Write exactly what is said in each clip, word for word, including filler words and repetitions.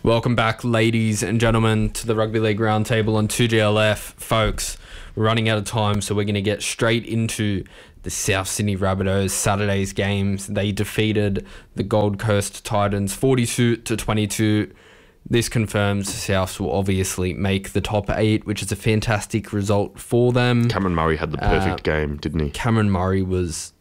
Welcome back, ladies and gentlemen, to the Rugby League Roundtable on two G L F. Folks, we're running out of time, so we're going to get straight into the South Sydney Rabbitohs Saturday's games. They defeated the Gold Coast Titans forty-two to twenty-two. This confirms the Souths will obviously make the top eight, which is a fantastic result for them. Cameron Murray had the perfect uh, game, didn't he? Cameron Murray was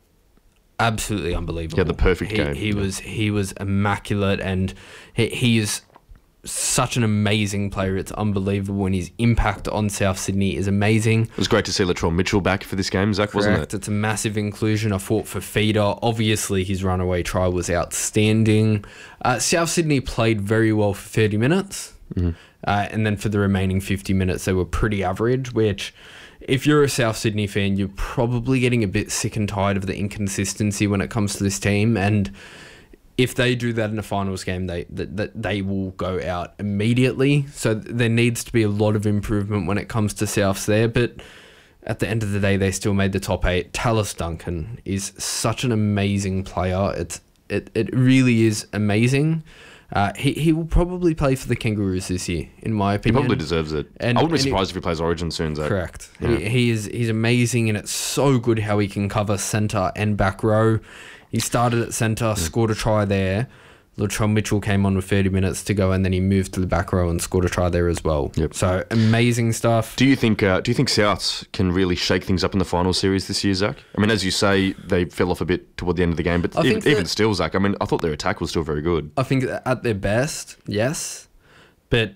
absolutely unbelievable. He had the perfect he, game. He yeah. was he was immaculate, and he, he is such an amazing player. It's unbelievable, and his impact on South Sydney is amazing. It was great to see Latrell Mitchell back for this game, Zach, Correct. wasn't it? It's a massive inclusion. I fought for Feeder. Obviously, his runaway try was outstanding. Uh, South Sydney played very well for thirty minutes, Mm-hmm. uh, and then for the remaining fifty minutes, they were pretty average, which, if you're a South Sydney fan, you're probably getting a bit sick and tired of the inconsistency when it comes to this team. And if they do that in a finals game, they that they will go out immediately. So there needs to be a lot of improvement when it comes to Souths there. But at the end of the day, they still made the top eight. Tallis Duncan is such an amazing player. It's it it really is amazing. Uh, he he will probably play for the Kangaroos this year, in my He opinion. probably deserves it. And- I wouldn't be and he- surprised if he plays Origin soon, Zach. Correct. Yeah. He, he is he's amazing, and it's so good how he can cover centre and back row. He started at centre, scored a try there. Latrell Mitchell came on with thirty minutes to go, and then he moved to the back row and scored a try there as well. Yep. So amazing stuff. Do you think uh, Do you think Souths can really shake things up in the final series this year, Zach? I mean, as you say, they fell off a bit toward the end of the game, but I even, think even that- still, Zach, I mean, I thought their attack was still very good. I think that at their best, yes, but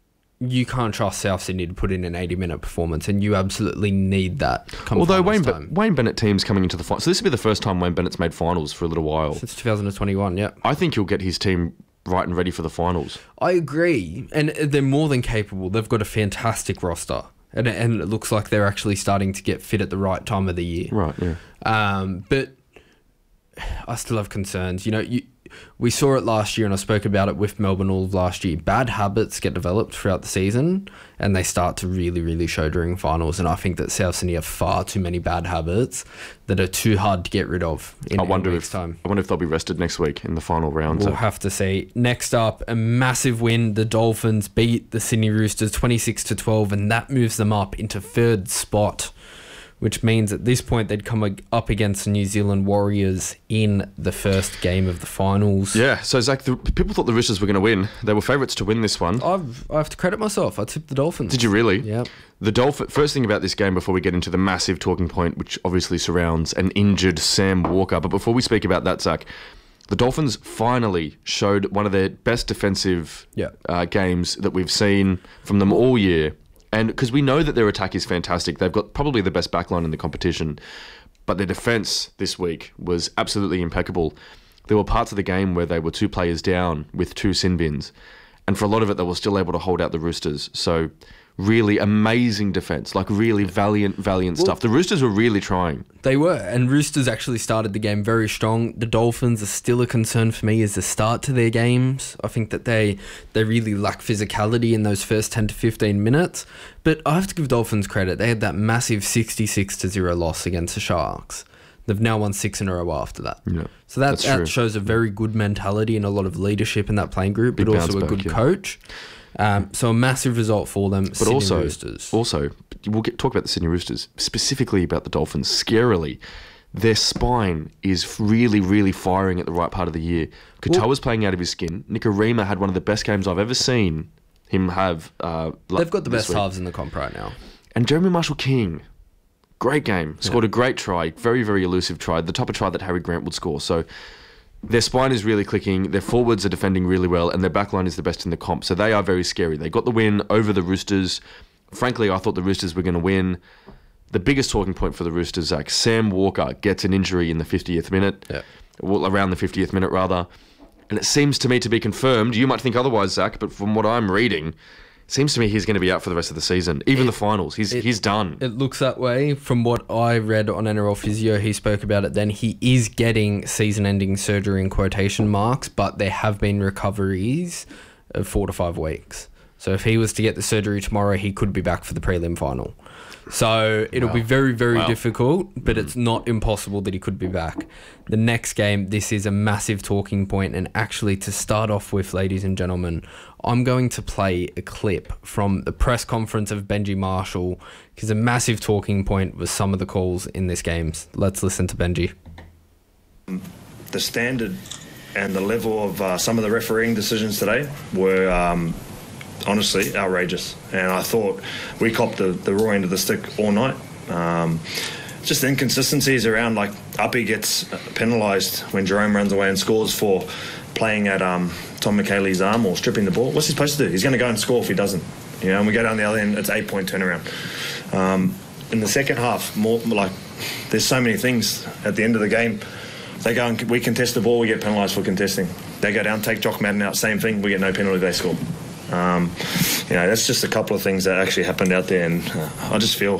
you can't trust South Sydney to put in an eighty-minute performance, and you absolutely need that. Come Although finals Wayne, time. Be- Wayne Bennett team's coming into the final, so this will be the first time Wayne Bennett's made finals for a little while. Since two thousand twenty-one, yep. I think he'll get his team right and ready for the finals. I agree, and they're more than capable. They've got a fantastic roster, and and it looks like they're actually starting to get fit at the right time of the year. Right, yeah. Um, but I still have concerns. You know, you, we saw it last year, and I spoke about it with Melbourne all of last year. Bad habits get developed throughout the season, and they start to really, really show during finals. And I think that South Sydney have far too many bad habits that are too hard to get rid of in I a wonder week's if time. I wonder if they'll be rested next week in the final round. We'll so- have to see. Next up, a massive win. The Dolphins beat the Sydney Roosters twenty-six to twelve, and that moves them up into third spot, which means at this point they'd come ag- up against the New Zealand Warriors in the first game of the finals. Yeah, so Zach, the, people thought the Roosters were going to win. They were favourites to win this one. I've, I have to credit myself. I tipped the Dolphins. Did you really? Yeah. The Dolphin. First thing about this game, before we get into the massive talking point, which obviously surrounds an injured Sam Walker, but before we speak about that, Zach, the Dolphins finally showed one of their best defensive Yeah. uh, games that we've seen from them all year. And because we know that their attack is fantastic, they've got probably the best backline in the competition, but their defence this week was absolutely impeccable. There were parts of the game where they were two players down with two sin bins, and for a lot of it, they were still able to hold out the Roosters. So really amazing defence, like really valiant, valiant stuff. The Roosters were really trying. They were, and Roosters actually started the game very strong. The Dolphins are still a concern for me as the start to their games. I think that they they really lack physicality in those first ten to fifteen minutes. But I have to give Dolphins credit. They had that massive sixty-six to zero loss against the Sharks. They've now won six in a row after that. Yeah, so that, that's true. that shows a very good mentality and a lot of leadership in that playing group, Big but also bounce a back, good yeah. coach. Um, so a massive result for them. But Sydney also, Roosters. also, we'll get, talk about the Sydney Roosters, specifically about the Dolphins. Scarily, their spine is really, really firing at the right part of the year. Katoa's playing out of his skin. Nikorima had one of the best games I've ever seen him have. Uh, They've got the this best week. halves in the comp right now. And Jeremy Marshall-King, great game. Scored a great try. Very, very elusive try. The type of try that Harry Grant would score. So their spine is really clicking. Their forwards are defending really well. And their backline is the best in the comp. So they are very scary. They got the win over the Roosters. Frankly, I thought the Roosters were going to win. The biggest talking point for the Roosters, Zach, Sam Walker gets an injury in the fiftieth minute. Yeah. Well, around the fiftieth minute, rather. And it seems to me to be confirmed. You might think otherwise, Zach, but from what I'm reading, it seems to me he's going to be out for the rest of the season. Even the finals. He's it- he's done. It looks that way. From what I read on N R L Physio, he spoke about it then. He is getting season-ending surgery in quotation marks, but there have been recoveries of four to five weeks. So if he was to get the surgery tomorrow, he could be back for the prelim final. So it'll wow. be very, very wow. difficult, but mm. it's not impossible that he could be back. The next game, this is a massive talking point, and actually to start off with, ladies and gentlemen, I'm going to play a clip from the press conference of Benji Marshall, because a massive talking point was some of the calls in this game. Let's listen to Benji. The standard and the level of uh, some of the refereeing decisions today were... Um, honestly outrageous, and I thought we copped the, the raw end of the stick all night. Um, just inconsistencies around, like Uppy gets penalised when Jerome runs away and scores for playing at um, Tom McKaylee's arm or stripping the ball. What's he supposed to do? He's going to go and score if he doesn't. You know, and we go down the other end, it's eight point turnaround. Um, in the second half, more like there's so many things at the end of the game. They go and we contest the ball, we get penalised for contesting. They go down, take Jock Madden out, same thing, we get no penalty, they score. Um, you know, that's just a couple of things that actually happened out there, and uh, I just feel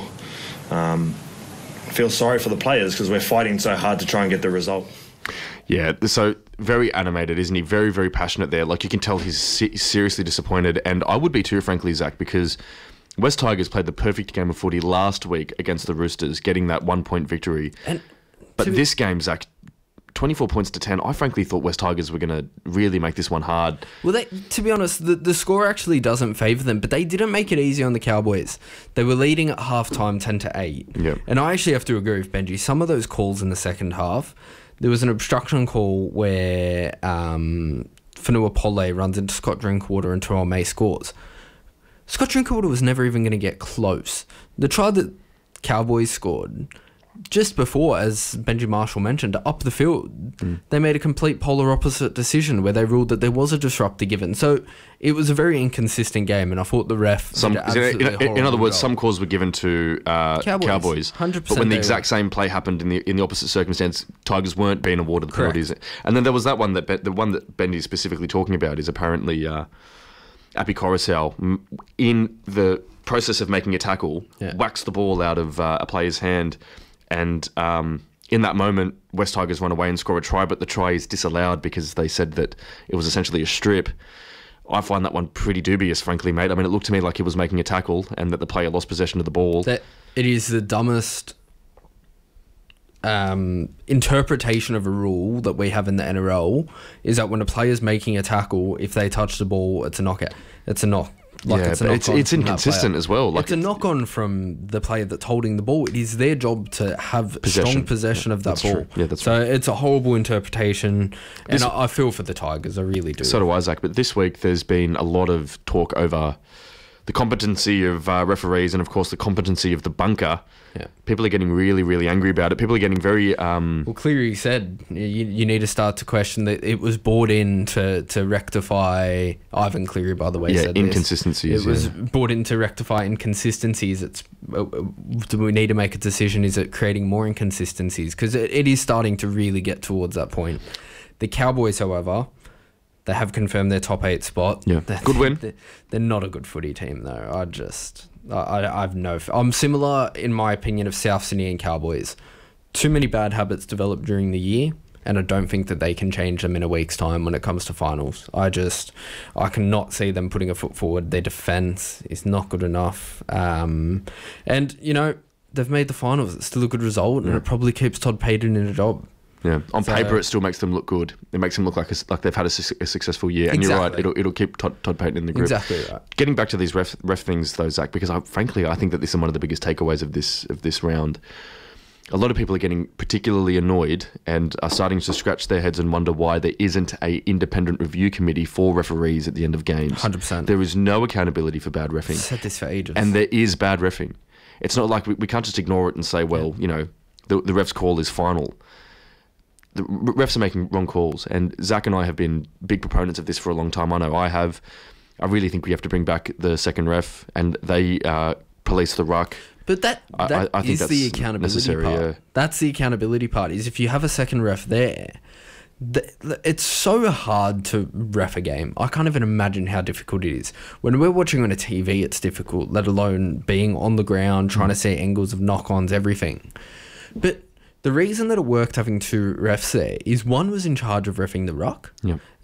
um, feel sorry for the players because we're fighting so hard to try and get the result. Yeah, so very animated, isn't he? Very, very passionate there. Like, you can tell he's se- seriously disappointed, and I would be too, frankly, Zach, because West Tigers played the perfect game of footy last week against the Roosters, getting that one-point victory. And but this game, Zach, twenty-four points to ten, I frankly thought West Tigers were going to really make this one hard. Well, they, to be honest, the, the score actually doesn't favour them, but they didn't make it easy on the Cowboys. They were leading at half-time ten to eight. Yep. And I actually have to agree with Benji. Some of those calls in the second half, there was an obstruction call where um, Fanua Pole runs into Scott Drinkwater and Terrell May scores. Scott Drinkwater was never even going to get close. The try that Cowboys scored just before, as Benji Marshall mentioned, up the field, mm. they made a complete polar opposite decision where they ruled that there was a disruptor given. So it was a very inconsistent game, and I thought the ref... Some, in, in, in other words, some calls were given to uh, Cowboys, Cowboys, one hundred percent, but when the exact were. same play happened in the in the opposite circumstance, Tigers weren't being awarded the Correct. penalties. And then there was that one, that the one that Benji's specifically talking about is apparently uh, Api Coruscant, in the process of making a tackle, yeah. whacks the ball out of uh, a player's hand. And um, in that moment, West Tigers run away and score a try, but the try is disallowed because they said that it was essentially a strip. I find that one pretty dubious, frankly, mate. I mean, it looked to me like he was making a tackle and that the player lost possession of the ball. That it is the dumbest um, interpretation of a rule that we have in the N R L, is that when a player's making a tackle, if they touch the ball, it's a knockout. It's a knock. Like yeah, it's, but it's, it's inconsistent as well. Like it's a knock-on from the player that's holding the ball. It is their job to have possession. strong possession yeah, of that that's ball. True. Yeah, that's so right. It's a horrible interpretation, and this, I, I feel for the Tigers. I really do. So do I, Zach. But this week there's been a lot of talk over the competency of uh, referees and, of course, the competency of the bunker. Yeah. People are getting really, really angry about it. People are getting very... Um, well, Cleary said you, you need to start to question that it was brought in to, to rectify... Ivan Cleary, by the way, yeah, said inconsistencies. This. It was yeah. brought in to rectify inconsistencies. It's uh, do we need to make a decision? Is it creating more inconsistencies? Because it, it is starting to really get towards that point. The Cowboys, however... They have confirmed their top eight spot. Yeah, they're, good win. They're, they're not a good footy team, though. I just, I, I've no. I'm similar in my opinion of South Sydney and Cowboys. Too many bad habits developed during the year, and I don't think that they can change them in a week's time when it comes to finals. I just, I cannot see them putting a foot forward. Their defense is not good enough, um, and you know they've made the finals. It's still a good result, yeah. and it probably keeps Todd Payten in a job. Yeah, on so, paper it still makes them look good. It makes them look like a, like they've had a, su- a successful year. And exactly. you're right, it'll it'll keep Todd, Todd Payten in the grip. Exactly right. Getting back to these ref, ref things though, Zach, because I, frankly I think that this is one of the biggest takeaways of this of this round. A lot of people are getting particularly annoyed and are starting to scratch their heads and wonder why there isn't a independent review committee for referees at the end of games. one hundred percent. There is no accountability for bad reffing. I've said this for ages. And there is bad reffing. It's not like we, we can't just ignore it and say, well, yeah. you know, the, the ref's call is final. The refs are making wrong calls, and Zach and I have been big proponents of this for a long time. I know I have. I really think we have to bring back the second ref, and they uh, police the ruck. But that, that I, I think is the accountability part. Yeah. That's the accountability part, is if you have a second ref there, the, it's so hard to ref a game. I can't even imagine how difficult it is. When we're watching on a T V, it's difficult, let alone being on the ground, trying mm. to see angles of knock-ons, everything. But... the reason that it worked having two refs there is one was in charge of reffing the ruck. Yep.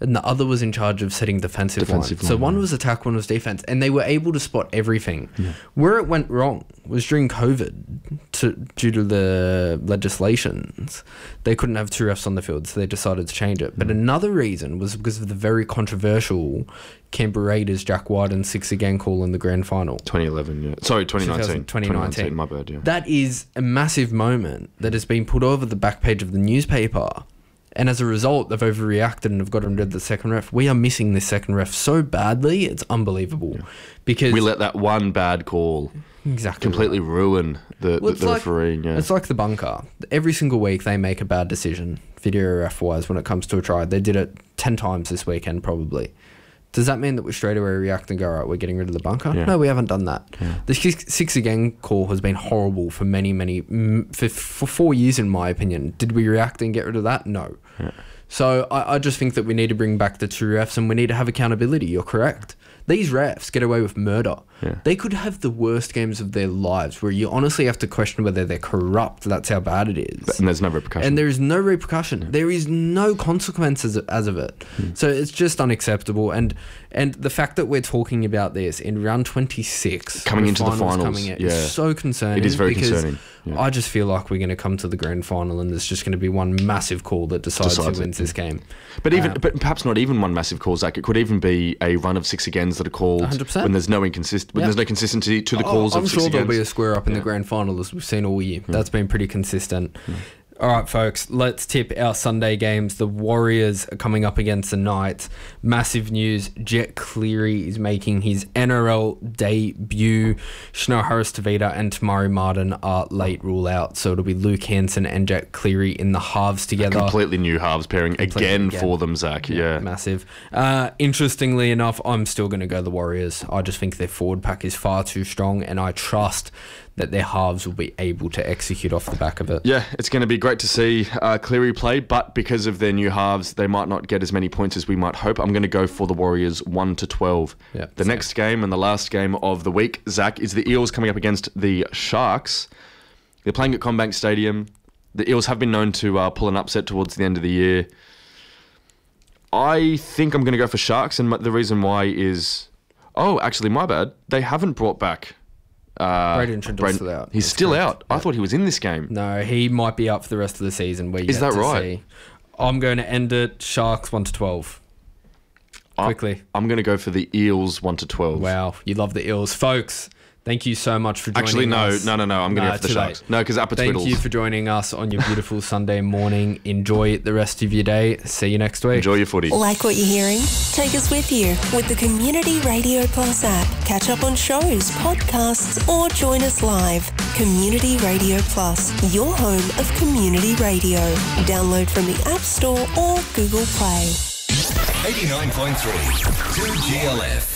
and the other was in charge of setting defensive, Defensive line. So line, one yeah. was attack, one was defense, and they were able to spot everything. Yeah. Where it went wrong was during COVID, to, due to the legislations, they couldn't have two refs on the field, so they decided to change it. But another reason was because of the very controversial Canberra Raiders Jack White and six again call in the grand final. twenty eleven, yeah. Sorry, twenty nineteen. twenty nineteen. My bad, yeah. That is a massive moment that has been put over the back page of the newspaper. And as a result, they've overreacted and have got rid of the second ref. We are missing this second ref so badly, it's unbelievable. Yeah. Because We let that one bad call exactly completely right. ruin the, Well, the, it's the like, referee. Yeah. It's like the bunker. Every single week they make a bad decision, video ref wise, when it comes to a try. They did it ten times this weekend, probably. Does that mean that we straight away react and go, right, we're getting rid of the bunker? Yeah. No, we haven't done that. Yeah. The six, six again call has been horrible for many, many, mm, for, for four years, in my opinion. Did we react and get rid of that? No. Yeah. So I, I just think that we need to bring back the two refs and we need to have accountability. You're correct. These refs get away with murder. Yeah. They could have the worst games of their lives where you honestly have to question whether they're corrupt. That's how bad it is. And there's no repercussion. And there is no repercussion. Yeah. There is no consequences as of it. Hmm. So it's just unacceptable. And and the fact that we're talking about this in round twenty-six, coming into the finals, coming in, yeah. is so concerning. It is very because concerning. Yeah. I just feel like we're going to come to the grand final and there's just going to be one massive call that decides, Decides who wins it. this game. But even, Um, but perhaps not even one massive call, Zach. It could even be a run of six agains that are called one hundred percent. when there's no inconsist- when Yeah. there's no consistency to the Oh, calls I'm of six sure there'll agains. be a square up in Yeah. the grand final as we've seen all year. That's been pretty consistent. All right, folks, let's tip our Sunday games. The Warriors are coming up against the Knights. Massive news. Jet Cleary is making his N R L debut. Shano Harris-Tavita and Tamari Martin are late rule out. So it'll be Luke Hansen and Jet Cleary in the halves together. Completely new halves pairing Completely again, again. for them, Zach. Yeah. Massive. Uh, interestingly enough, I'm still going to go the Warriors. I just think their forward pack is far too strong, and I trust that their halves will be able to execute off the back of it. Yeah, it's going to be great to see uh, Cleary play, but because of their new halves, they might not get as many points as we might hope. I'm going to go for the Warriors one to twelve. Yeah, the same. next game and the last game of the week, Zach, is the Eels coming up against the Sharks. They're playing at CommBank Stadium. The Eels have been known to uh, pull an upset towards the end of the year. I think I'm going to go for Sharks, and the reason why is... Oh, actually, my bad. They haven't brought back... Uh, Braden Trindle's still out. He's That's still correct. out. I Yep. thought he was in this game. No, he might be up for the rest of the season. Where you Is get that to right? see. I'm going to end it. Sharks one to twelve. I- Quickly. I'm going to go for the Eels one to twelve. Wow, you love the Eels, folks. Thank you so much for joining Actually, no, us. no, no, no. I'm going to Nah, go for the too Sharks. late. No, because Upper Thank Twiddles. you for joining us on your beautiful Sunday morning. Enjoy the rest of your day. See you next week. Enjoy your footy. Like what you're hearing? Take us with you with the Community Radio Plus app. Catch up on shows, podcasts, or join us live. Community Radio Plus, your home of community radio. Download from the App Store or Google Play. eighty-nine point three, two G L F.